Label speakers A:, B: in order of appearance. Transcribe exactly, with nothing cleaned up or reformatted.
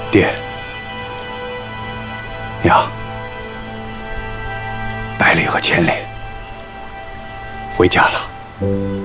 A: 爹，娘，百里和千里回家了。